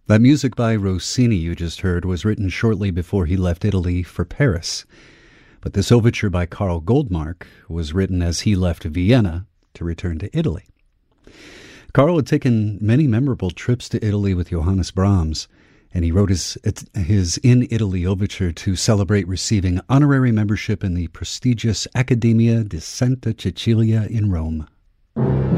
That music by Rossini you just heard was written shortly before he left Italy for Paris. But this overture by Karl Goldmark was written as he left Vienna to return to Italy. Karl had taken many memorable trips to Italy with Johannes Brahms, and he wrote his In Italy overture to celebrate receiving honorary membership in the prestigious Accademia di Santa Cecilia in Rome.